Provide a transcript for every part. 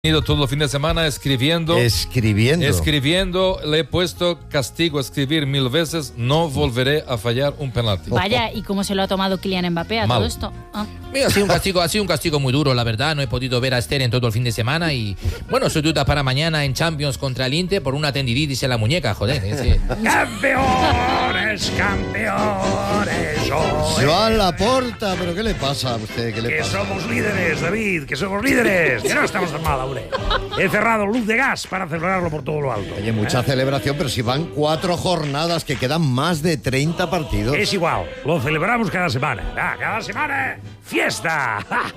Todo el fin de semana escribiendo. Le he puesto castigo a escribir 1000 veces. No volveré a fallar un penalti. Vaya, ¿y cómo se lo ha tomado Kylian Mbappé a todo esto? Ha sido un castigo muy duro, la verdad. No he podido ver a Esther en todo el fin de semana y, bueno, su duda para mañana en Champions contra el Inter por una tendinitis en la muñeca, joder. ¡Campeones! Joan Laporta, ¿pero qué le pasa a usted? ¿Qué le pasa? Somos líderes, David, que somos líderes. Que no estamos tan mal, hombre. He cerrado luz de gas para celebrarlo por todo lo alto. Oye, mucha celebración, pero si van 4 jornadas, que quedan más de 30 partidos. Es igual, lo celebramos cada semana. Cada semana, fiesta.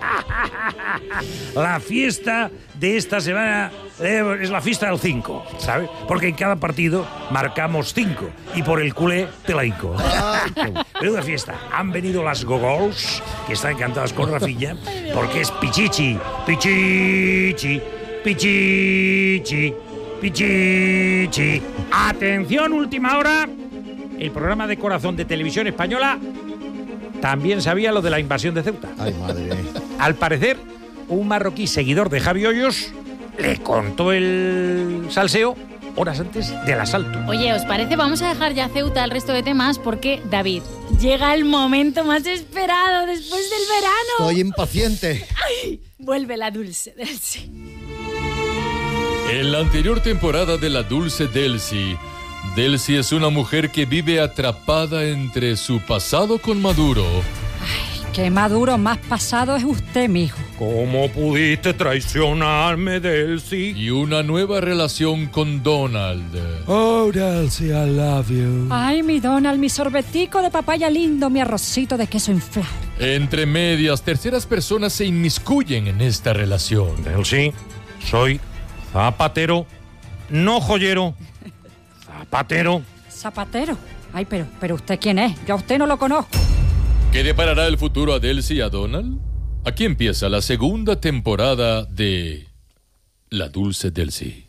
La fiesta de esta semana es la fiesta del 5, ¿sabes? Porque en cada partido marcamos 5 y por el culé te la hinco. Menuda fiesta. Han venido las gogols, que están encantadas con Rafinha, porque es pichichi. Atención, última hora. El programa de Corazón de Televisión Española también sabía lo de la invasión de Ceuta. Ay, madre. Al parecer, un marroquí seguidor de Javi Hoyos le contó el salseo horas antes del asalto. Oye, ¿os parece? Vamos a dejar ya Ceuta el resto de temas porque, David, llega el momento más esperado después del verano. Estoy impaciente. ¡Ay! Vuelve la Dulce Delcy. En la anterior temporada de La Dulce Delcy, Delcy es una mujer que vive atrapada entre su pasado con Maduro. Ay, qué Maduro más pasado es usted, mijo. ¿Cómo pudiste traicionarme, Delcy? Y una nueva relación con Donald. Oh, Delcy, I love you. Ay, mi Donald, mi sorbetico de papaya lindo, mi arrocito de queso inflado. Entre medias, terceras personas se inmiscuyen en esta relación. Delcy, soy zapatero, no joyero. Zapatero. Ay, pero ¿usted quién es? Yo a usted no lo conozco. ¿Qué deparará el futuro a Delcy y a Donald? Aquí empieza la segunda temporada de La Dulce Delcy.